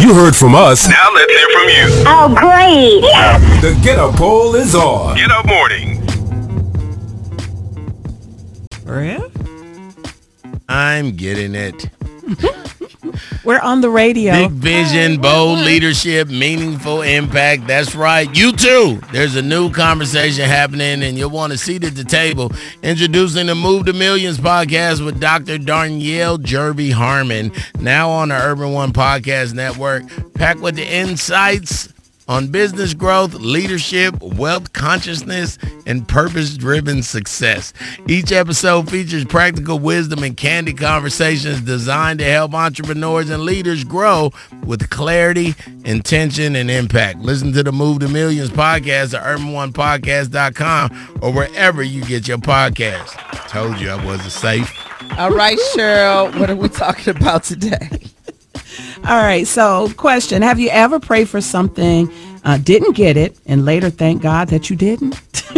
You heard from us. Now let's hear from you. Oh, great. The Get Up poll is on. Get Up Morning. I'm getting it. We're on the radio. Big vision, bold leadership, meaningful impact. That's right. You too. There's a new conversation happening, and you'll want a seat at the table. Introducing the Move to Millions podcast with Dr. Darnyelle Jerby Harmon, now on the Urban One Podcast Network, packed with the insights on business growth, leadership, wealth consciousness, and purpose-driven success. Each episode features practical wisdom and candid conversations designed to help entrepreneurs and leaders grow with clarity, intention, and impact. Listen to the Move to Millions podcast at urbanonepodcast.com or wherever you get your podcasts. Told you I wasn't safe. All right, Cheryl, what are we talking about today? All right. So question, have you ever prayed for something, didn't get it, and later thank God that you didn't?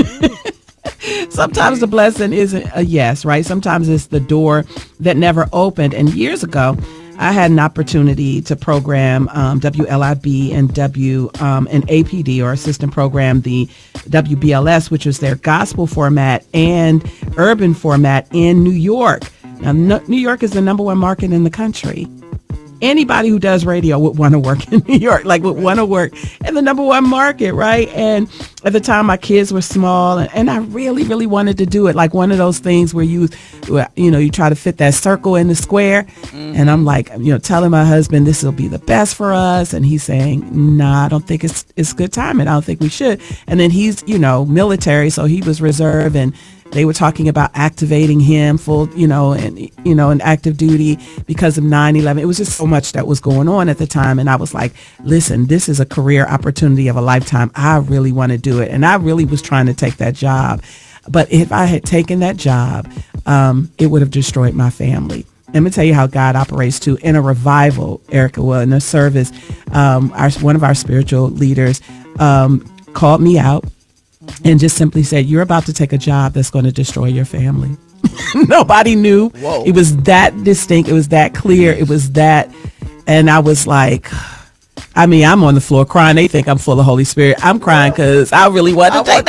Sometimes the blessing isn't a yes, right? Sometimes it's the door that never opened. And years ago, I had an opportunity to program WLIB and and APD, or assistant program, the WBLS, which was their gospel format and urban format in New York. Now, New York is the number one market in the country. Anybody who does radio would want to work in New York, would want to work in the number one market, right? And at the time, my kids were small, and I really, really wanted to do it. Like one of those things where you try to fit that circle in the square. Mm-hmm. And I'm like, telling my husband this will be the best for us, and he's saying, nah, I don't think it's good timing. I don't think we should. And then he's, military, so he was reserve, and they were talking about activating him full, in active duty because of 9/11. It was just so much that was going on at the time. And I was like, listen, this is a career opportunity of a lifetime. I really want to do it. And I really was trying to take that job. But if I had taken that job, it would have destroyed my family. Let me tell you how God operates too. In a revival, Erica, in a service, one of our spiritual leaders called me out and just simply said, you're about to take a job that's going to destroy your family. Nobody knew. Whoa. It was that distinct. It was that clear. It was that. And I was like, I'm on the floor crying. They think I'm full of Holy Spirit. I'm crying because I really wanted to take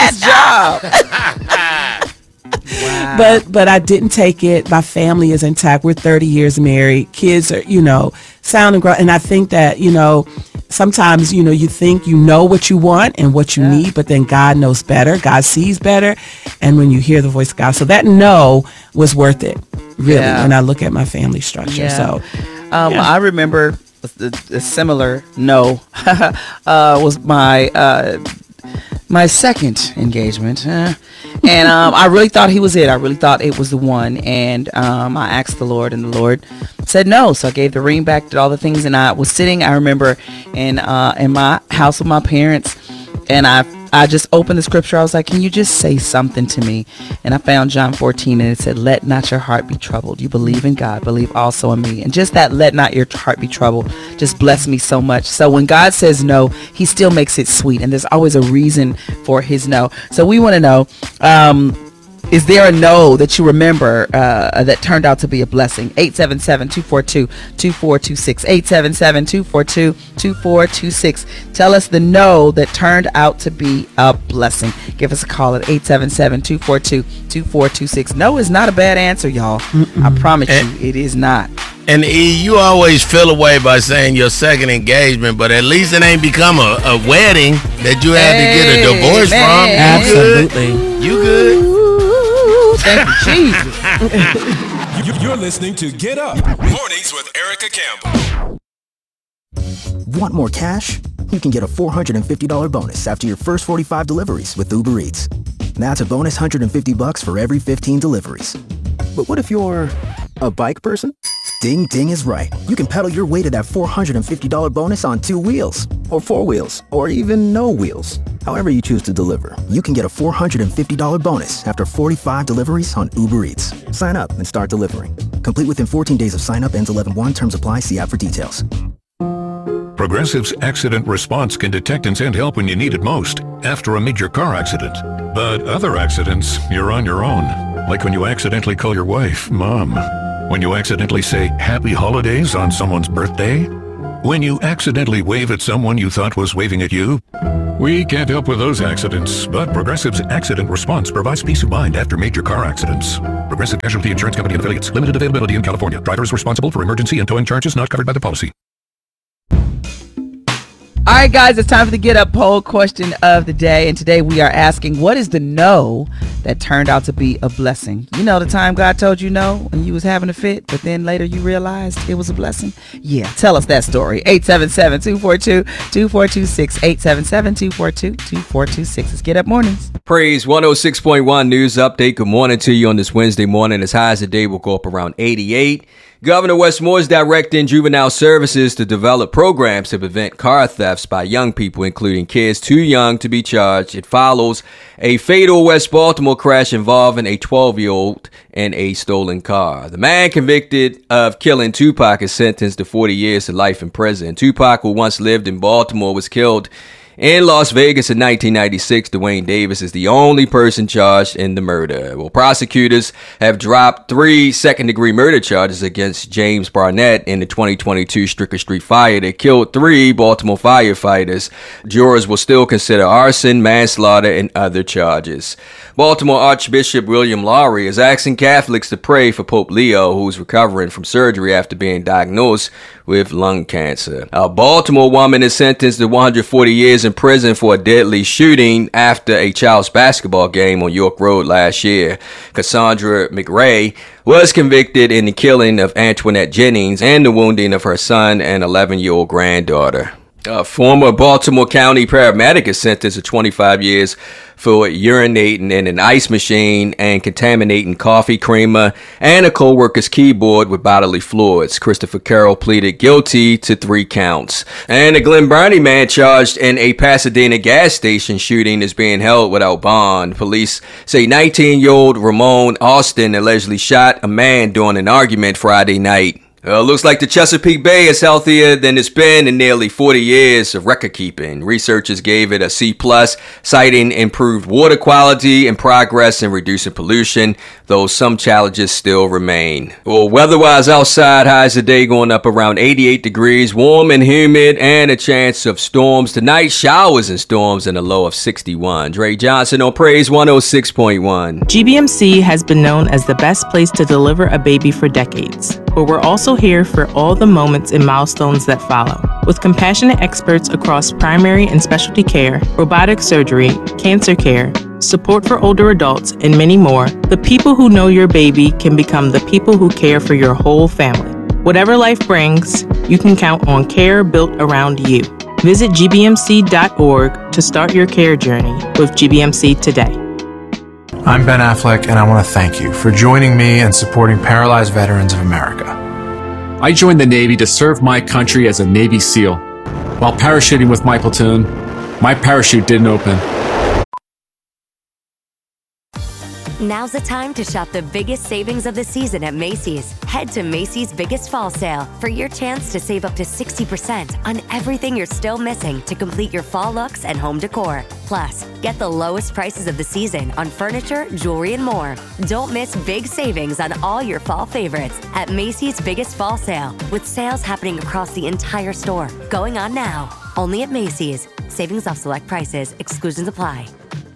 that job. Wow. But I didn't take it. My family is intact. We're 30 years married. Kids are, sound and grow. And I think that, sometimes, you think you know what you want and what you need, but then God knows better. God sees better. And when you hear the voice of God, so that no was worth it, really, when I look at my family structure. Yeah. So I remember a similar no was my second engagement. And I really thought he was it. I really thought it was the one. And I asked the Lord, and the Lord said no. So I gave the ring back, did all the things. And I was sitting, I remember, in my house with my parents. And I just opened the scripture. I was like, can you just say something to me? And I found John 14, and it said, let not your heart be troubled. You believe in God, believe also in me. And just that, let not your heart be troubled, just blessed me so much. So when God says no, he still makes it sweet. And there's always a reason for his no. So we want to know, is there a no that you remember that turned out to be a blessing? 877-242-2426. 877-242-2426. Tell us the no that turned out to be a blessing. Give us a call at 877-242-2426. No is not a bad answer, y'all. Mm-mm. I promise you, it is not. And you always feel away by saying your second engagement, but at least it ain't become a wedding that you had to get a divorce from. Absolutely. You good? Thank you, Jesus. You're listening to Get Up Mornings with Erica Campbell. Want more cash? You can get a $450 bonus after your first 45 deliveries with Uber Eats. That's a bonus $150 for every 15 deliveries. But what if you're a bike person? Ding Ding is right. You can pedal your way to that $450 bonus on 2 wheels, or 4 wheels, or even no wheels. However you choose to deliver, you can get a $450 bonus after 45 deliveries on Uber Eats. Sign up and start delivering. Complete within 14 days of sign up. Ends 11/1. Terms apply. See app for details. Progressive's accident response can detect and send help when you need it most, after a major car accident. But other accidents, you're on your own. Like when you accidentally call your wife Mom. When you accidentally say Happy Holidays on someone's birthday. When you accidentally wave at someone you thought was waving at you, we can't help with those accidents, but Progressive's Accident Response provides peace of mind after major car accidents. Progressive Casualty Insurance Company and Affiliates. Limited availability in California. Drivers responsible for emergency and towing charges not covered by the policy. All right, guys, it's time for the Get Up poll question of the day. And today we are asking, what is the no that turned out to be a blessing? You know, the time God told you no and you was having a fit, but then later you realized it was a blessing? Yeah, tell us that story. 877-242-2426. 877-242-2426. It's Get Up Mornings. Praise 106.1 News Update. Good morning to you on this Wednesday morning. As high as the day will go up around 88. Governor Wes Moore is directing juvenile services to develop programs to prevent car thefts by young people, including kids too young to be charged. It follows a fatal West Baltimore crash involving a 12-year-old and a stolen car. The man convicted of killing Tupac is sentenced to 40 years to life in prison. Tupac, who once lived in Baltimore, was killed in Las Vegas in 1996. Dwayne Davis is the only person charged in the murder. Well, prosecutors have dropped 3 second-degree murder charges against James Barnett in the 2022 Stricker Street fire that killed 3 Baltimore firefighters. Jurors will still consider arson, manslaughter, and other charges. Baltimore Archbishop William Lowry is asking Catholics to pray for Pope Leo, who's recovering from surgery after being diagnosed with lung cancer. A Baltimore woman is sentenced to 140 years in prison for a deadly shooting after a child's basketball game on York Road last year. Cassandra McRae was convicted in the killing of Antoinette Jennings and the wounding of her son and 11-year-old granddaughter. A former Baltimore County paramedic is sentenced to 25 years for urinating in an ice machine and contaminating coffee creamer and a co-worker's keyboard with bodily fluids. Christopher Carroll pleaded guilty to 3 counts. And a Glen Burnie man charged in a Pasadena gas station shooting is being held without bond. Police say 19-year-old Ramon Austin allegedly shot a man during an argument Friday night. Looks like the Chesapeake Bay is healthier than it's been in nearly 40 years of record keeping. Researchers gave it a C+, citing improved water quality and progress in reducing pollution, though some challenges still remain. Well, weather-wise outside, highs today going up around 88 degrees, warm and humid, and a chance of storms. Tonight, showers and storms and a low of 61. Dre Johnson on Praise 106.1. GBMC has been known as the best place to deliver a baby for decades, but we're also here for all the moments and milestones that follow. With compassionate experts across primary and specialty care, robotic surgery, cancer care, support for older adults, and many more, the people who know your baby can become the people who care for your whole family. Whatever life brings, you can count on care built around you. Visit gbmc.org to start your care journey with GBMC today. I'm Ben Affleck, and I want to thank you for joining me and supporting Paralyzed Veterans of America. I joined the Navy to serve my country as a Navy SEAL. While parachuting with my platoon, my parachute didn't open. Now's the time to shop the biggest savings of the season at Macy's. Head to Macy's Biggest Fall Sale for your chance to save up to 60% on everything you're still missing to complete your fall looks and home decor. Plus, get the lowest prices of the season on furniture, jewelry, and more. Don't miss big savings on all your fall favorites at Macy's Biggest Fall Sale, with sales happening across the entire store. Going on now. Only at Macy's. Savings off select prices. Exclusions apply.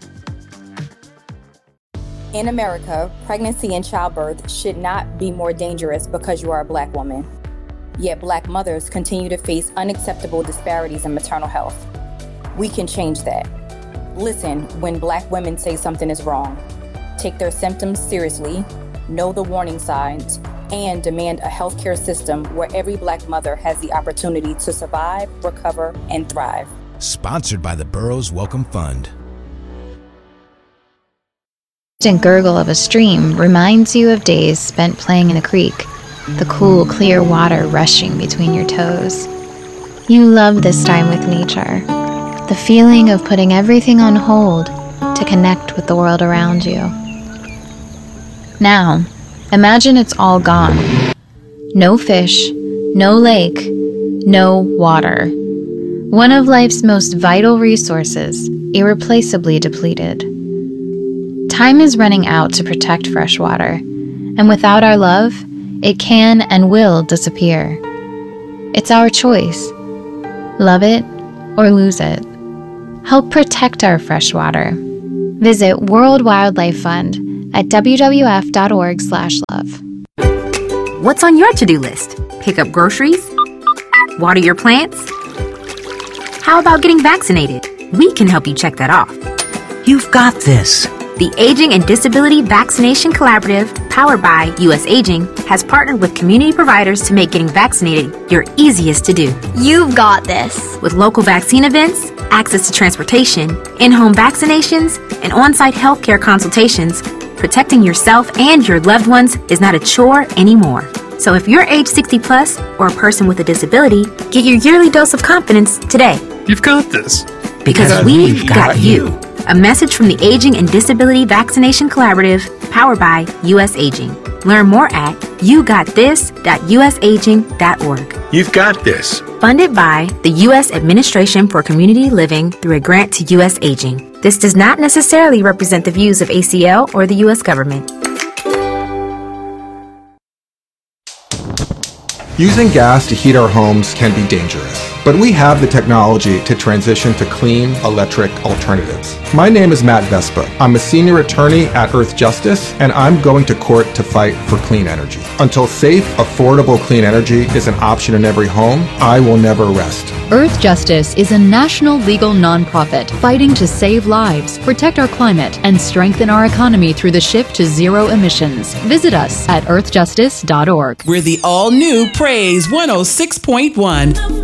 In America, pregnancy and childbirth should not be more dangerous because you are a Black woman. Yet Black mothers continue to face unacceptable disparities in maternal health. We can change that. Listen when Black women say something is wrong. Take their symptoms seriously, know the warning signs, and demand a healthcare system where every Black mother has the opportunity to survive, recover, and thrive. Sponsored by the Burroughs Welcome Fund. And gurgle of a stream reminds you of days spent playing in a creek, the cool, clear water rushing between your toes. You love this time with nature, the feeling of putting everything on hold to connect with the world around you. Now, imagine it's all gone. No fish, no lake, no water. One of life's most vital resources, irreplaceably depleted. Time is running out to protect fresh water, and without our love, it can and will disappear. It's our choice. Love it or lose it. Help protect our freshwater. Visit World Wildlife Fund at wwf.org/love. What's on your to-do list? Pick up groceries? Water your plants? How about getting vaccinated? We can help you check that off. You've got this. The Aging and Disability Vaccination Collaborative, powered by U.S. Aging, has partnered with community providers to make getting vaccinated your easiest to do. You've got this. With local vaccine events, access to transportation, in-home vaccinations, and on-site healthcare consultations, protecting yourself and your loved ones is not a chore anymore. So if you're age 60 plus or a person with a disability, get your yearly dose of confidence today. You've got this. Because we've got you. A message from the Aging and Disability Vaccination Collaborative, powered by U.S. Aging. Learn more at yougottthis.usaging.org. You've got this. Funded by the U.S. Administration for Community Living through a grant to U.S. Aging. This does not necessarily represent the views of ACL or the U.S. government. Using gas to heat our homes can be dangerous, but we have the technology to transition to clean electric alternatives. My name is Matt Vespa. I'm a senior attorney at Earth Justice, and I'm going to court to fight for clean energy. Until safe, affordable clean energy is an option in every home, I will never rest. Earth Justice is a national legal nonprofit fighting to save lives, protect our climate, and strengthen our economy through the shift to zero emissions. Visit us at earthjustice.org. We're the all-new Praise 106.1.